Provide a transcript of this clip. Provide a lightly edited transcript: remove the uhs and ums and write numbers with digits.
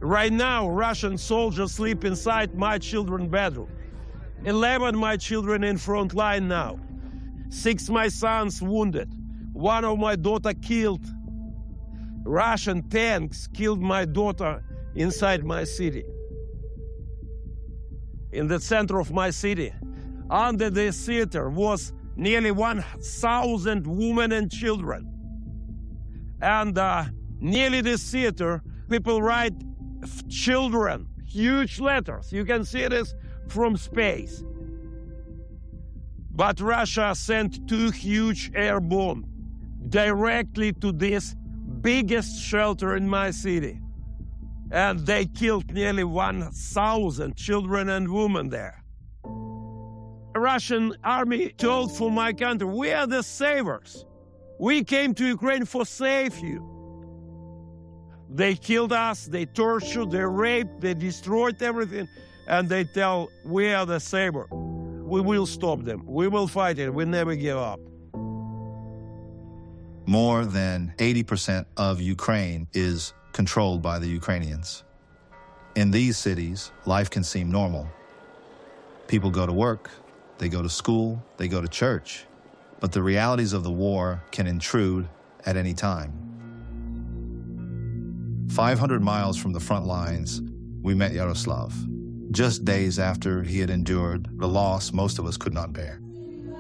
Right now, Russian soldiers sleep inside my children's bedroom. 11 my children in front line now. 6 my sons wounded. 1 of my daughter killed. Russian tanks killed my daughter inside my city. In the center of my city, under the theater was nearly 1,000 women and children. And nearly this theater, people write children, huge letters. You can see this from space. But Russia sent 2 huge airborne directly to this biggest shelter in my city. And they killed nearly 1,000 children and women there. The Russian army told for my country, we are the savers. We came to Ukraine for save you. They killed us, they tortured, they raped, they destroyed everything, and they tell, we are the saver. We will stop them. We will fight it. We never give up. More than 80% of Ukraine is controlled by the Ukrainians. In these cities, life can seem normal. People go to work, they go to school, they go to church, but the realities of the war can intrude at any time. 500 miles from the front lines, we met Yaroslav, just days after he had endured the loss most of us could not bear.